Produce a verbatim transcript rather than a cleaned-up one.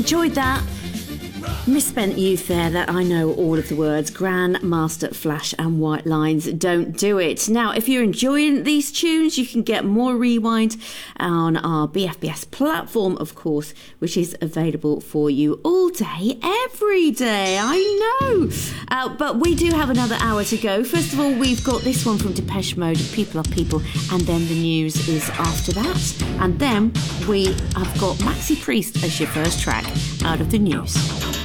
enjoyed that. Misspent youth there, that I know all of the words. Grandmaster Flash and White Lines, Don't Do It. Now, if you're enjoying these tunes, you can get more Rewind on our B F B S platform, of course, which is available for you all day, every day. I know. Uh, but we do have another hour to go. First of all, we've got this one from Depeche Mode, People Are People, and then the news is after that. And then we have got Maxi Priest as your first track out of the news.